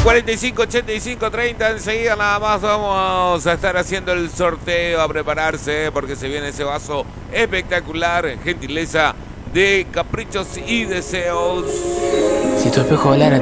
45 85 30. Enseguida nada más vamos a estar haciendo el sorteo, a prepararse porque se viene ese vaso espectacular, gentileza de Caprichos y Deseos. Si tu espejo hablara